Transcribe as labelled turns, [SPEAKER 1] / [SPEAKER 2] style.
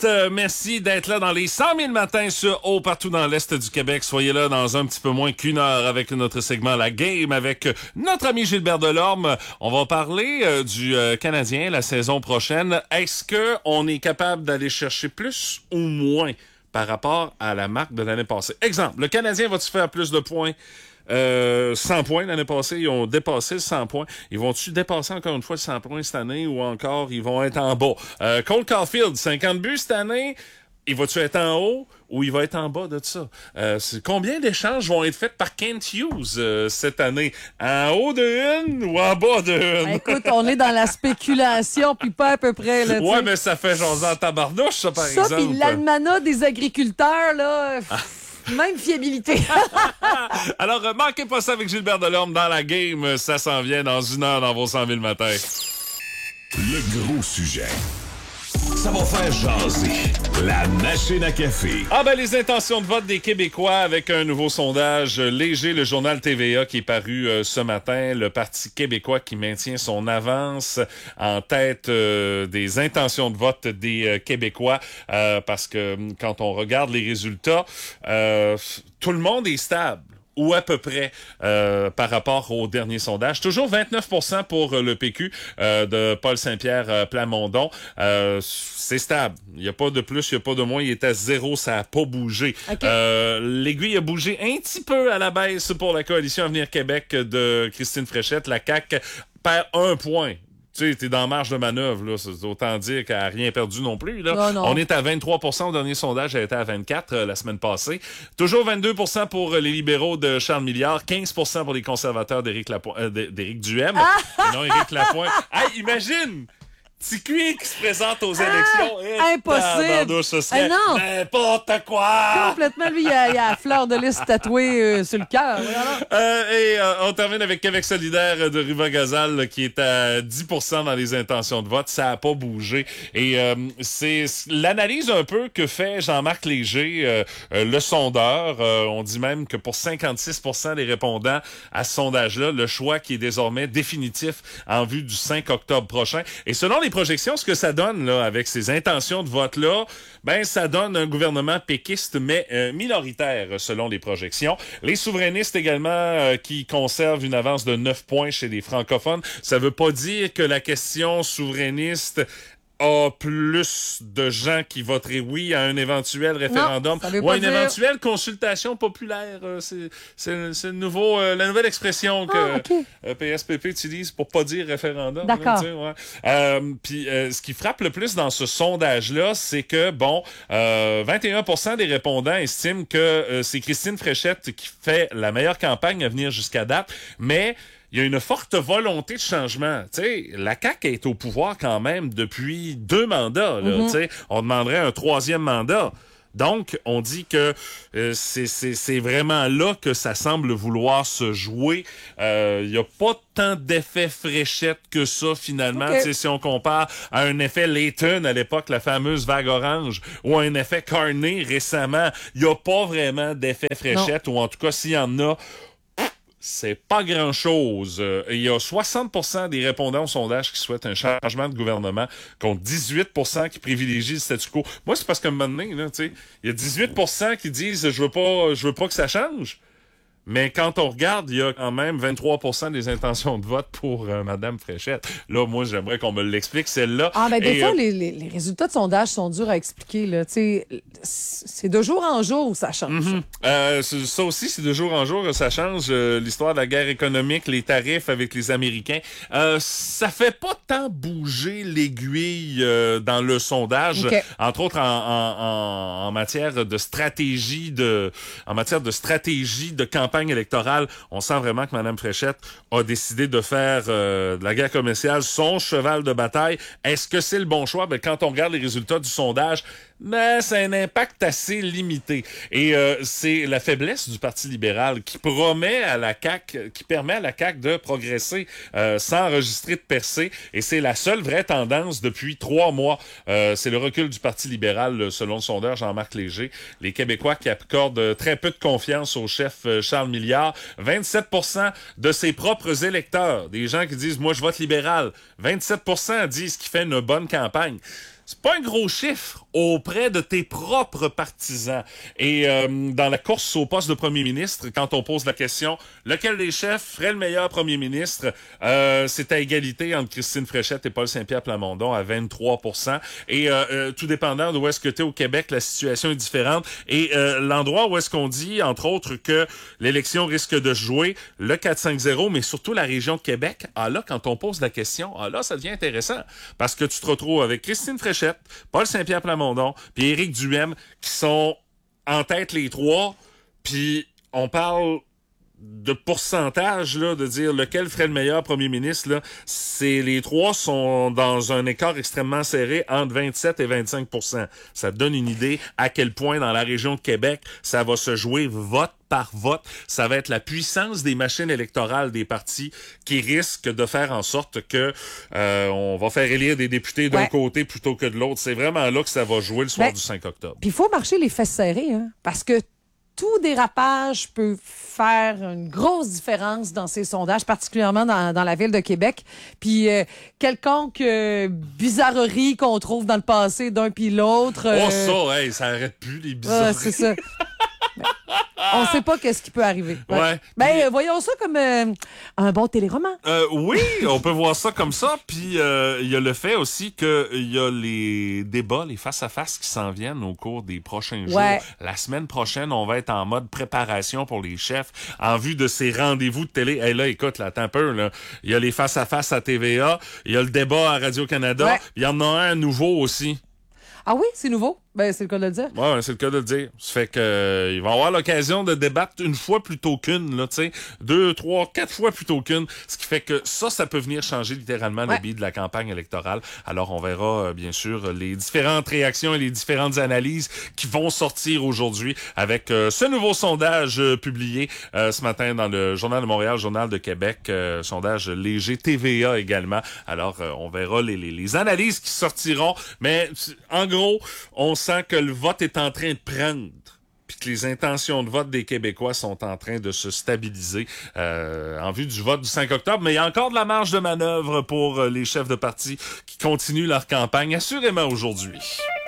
[SPEAKER 1] Merci d'être là dans les 100 000 matins partout dans l'Est du Québec. Soyez là dans un petit peu moins qu'une heure avec notre segment La Game avec notre ami Gilbert Delorme. On va parler du Canadien la saison prochaine. Est-ce que on est capable d'aller chercher plus ou moins par rapport à la marque de l'année passée? Exemple, le Canadien va-tu faire plus de points? 100 points l'année passée, ils ont dépassé le 100 points. Ils vont-tu dépasser encore une fois le 100 points cette année ou encore ils vont être en bas? Cole Caulfield, 50 buts cette année. Il va-tu être en haut ou il va être en bas de ça? Combien d'échanges vont être faits par Kent Hughes cette année? En haut de une ou en bas de une?
[SPEAKER 2] Écoute, on est dans la spéculation, puis pas à peu près. Là,
[SPEAKER 1] ouais, mais ça fait jaser en tabarnouche, ça, par exemple.
[SPEAKER 2] Ça, puis l'almanach des agriculteurs, là... Même fiabilité.
[SPEAKER 1] Alors, manquez pas ça avec Gilbert Delorme dans la game. Ça s'en vient dans une heure dans vos 100 000 matins.
[SPEAKER 3] Le gros sujet. Ça va faire jaser. La machine à café.
[SPEAKER 1] Les intentions de vote des Québécois avec un nouveau sondage léger, le journal TVA qui est paru ce matin. Le Parti québécois qui maintient son avance en tête des intentions de vote des Québécois parce que quand on regarde les résultats, tout le monde est stable. Ou à peu près par rapport au dernier sondage. Toujours 29% pour le PQ de Paul Saint-Pierre Plamondon. C'est stable. Il n'y a pas de plus, il n'y a pas de moins. Il est à 0, ça n'a pas bougé. Okay. L'aiguille a bougé un petit peu à la baisse pour la coalition Avenir Québec de Christine Fréchette. La CAQ perd 1 point. Tu sais, t'es dans marge de manœuvre, là. C'est autant dire qu'elle n'a rien perdu non plus, là.
[SPEAKER 2] Non.
[SPEAKER 1] On est à 23%. Au dernier sondage, elle était à 24% la semaine passée. Toujours 22% pour les libéraux de Charles Milliard. 15% pour les conservateurs d'Éric Duhem. Et non, Éric Lapointe. Hey, imagine! TQ qui se présente aux élections.
[SPEAKER 2] Impossible!
[SPEAKER 1] Ce serait n'importe quoi!
[SPEAKER 2] Complètement, lui, il a la fleur de lys tatouée sur le cœur.
[SPEAKER 1] On termine avec Québec solidaire de Riva-Gazal qui est à 10% dans les intentions de vote. Ça n'a pas bougé. Et c'est l'analyse un peu que fait Jean-Marc Léger, le sondeur. On dit même que pour 56% des répondants à ce sondage-là, le choix qui est désormais définitif en vue du 5 octobre prochain. Et selon les projections, ce que ça donne là avec ces intentions de vote-là, ça donne un gouvernement péquiste, mais minoritaire selon les projections. Les souverainistes également qui conservent une avance de 9 points chez les francophones. Ça veut pas dire que la question souverainiste a plus de gens qui voteraient oui à un éventuel référendum ou à une éventuelle consultation populaire. C'est le nouveau, la nouvelle expression que PSPP utilise pour pas dire référendum.
[SPEAKER 2] D'accord.
[SPEAKER 1] Puis ce qui frappe le plus dans ce sondage-là, c'est que 21% des répondants estiment que c'est Christine Fréchette qui fait la meilleure campagne à venir jusqu'à date, mais il y a une forte volonté de changement. Tu sais, la CAQ est au pouvoir quand même depuis 2 mandats. Là, tu sais, on demanderait un 3e mandat. Donc, on dit que c'est vraiment là que ça semble vouloir se jouer. Il y a pas tant d'effet Fréchette que ça, finalement. Okay. Si on compare à un effet Layton à l'époque, la fameuse vague orange, ou à un effet Carney récemment, il y a pas vraiment d'effet Fréchette, ou en tout cas, s'il y en a, c'est pas grand-chose. Il y a 60% des répondants au sondage qui souhaitent un changement de gouvernement, contre 18% qui privilégient le statu quo. Moi, c'est parce qu'à un moment donné, là, tu sais, il y a 18% qui disent je veux pas que ça change. Mais quand on regarde, il y a quand même 23% des intentions de vote pour Madame Fréchette. Là, moi, j'aimerais qu'on me l'explique, celle-là.
[SPEAKER 2] Des fois, les résultats de sondage sont durs à expliquer, là. Tu sais, c'est de jour en jour où ça change.
[SPEAKER 1] Ça aussi, c'est de jour en jour que ça change. L'histoire de la guerre économique, les tarifs avec les Américains. Ça fait pas tant bouger l'aiguille dans le sondage. Okay. Entre autres, en matière de stratégie de campagne électorale, on sent vraiment que Mme Fréchette a décidé de faire de la guerre commerciale son cheval de bataille. Est-ce que c'est le bon choix? Quand on regarde les résultats du sondage, ça a un impact assez limité. Et c'est la faiblesse du Parti libéral qui permet à la CAQ de progresser sans enregistrer de percée. Et c'est la seule vraie tendance depuis 3 mois. C'est le recul du Parti libéral, selon le sondeur Jean-Marc Léger. Les Québécois qui accordent très peu de confiance au chef Charles Milliard. 27% de ses propres électeurs, des gens qui disent « Moi, je vote libéral », 27% disent qu'il fait une bonne campagne. C'est pas un gros chiffre. auprès de tes propres partisans. Et dans la course au poste de premier ministre, quand on pose la question, lequel des chefs ferait le meilleur premier ministre, c'est à égalité entre Christine Fréchette et Paul Saint-Pierre Plamondon à 23%. Et tout dépendant d'où est-ce que tu es au Québec, la situation est différente. Et l'endroit où est-ce qu'on dit, entre autres, que l'élection risque de jouer, le 4-5-0, mais surtout la région de Québec, là, quand on pose la question, là, ça devient intéressant. Parce que tu te retrouves avec Christine Fréchette, Paul Saint-Pierre Plamondon, puis Éric Duhaime, qui sont en tête les trois, puis on parle de pourcentage, là, de dire lequel ferait le meilleur premier ministre, là, les trois sont dans un écart extrêmement serré entre 27 et 25%. Ça te donne une idée à quel point dans la région de Québec, ça va se jouer vote par vote. Ça va être la puissance des machines électorales des partis qui risque de faire en sorte que on va faire élire des députés d'un côté plutôt que de l'autre. C'est vraiment là que ça va jouer le soir du 5 octobre.
[SPEAKER 2] Puis il faut marcher les fesses serrées, hein, parce que tout dérapage peut faire une grosse différence dans ces sondages, particulièrement dans la ville de Québec. Puis quelconque bizarrerie qu'on trouve dans le passé d'un puis l'autre.
[SPEAKER 1] Ça arrête plus les bizarreries.
[SPEAKER 2] C'est ça. On sait pas qu'est-ce qui peut arriver.
[SPEAKER 1] Ouais.
[SPEAKER 2] Voyons ça comme un bon téléroman.
[SPEAKER 1] Oui, on peut voir ça comme ça. Puis il y a le fait aussi qu'il y a les débats, les face-à-face qui s'en viennent au cours des prochains jours. La semaine prochaine, on va être en mode préparation pour les chefs en vue de ces rendez-vous de télé. Là, écoute, là, attends un peu. Là. Il y a les face-à-face à TVA, il y a le débat à Radio-Canada. Il y en a un nouveau aussi.
[SPEAKER 2] Ah oui, c'est nouveau? C'est le cas de le dire.
[SPEAKER 1] Ouais, c'est le cas de le dire. Ça fait que ils vont avoir l'occasion de débattre une fois plutôt qu'une, là, tu sais, 2, 3, 4 fois plutôt qu'une. Ce qui fait que ça peut venir changer littéralement le billet de la campagne électorale. Alors, on verra, bien sûr, les différentes réactions et les différentes analyses qui vont sortir aujourd'hui avec ce nouveau sondage publié ce matin dans le Journal de Montréal, Journal de Québec, sondage léger TVA également. Alors, on verra les analyses qui sortiront. Mais, en gros, on sent que le vote est en train de prendre, puis que les intentions de vote des Québécois sont en train de se stabiliser en vue du vote du 5 octobre. Mais il y a encore de la marge de manœuvre pour les chefs de parti qui continuent leur campagne, assurément aujourd'hui.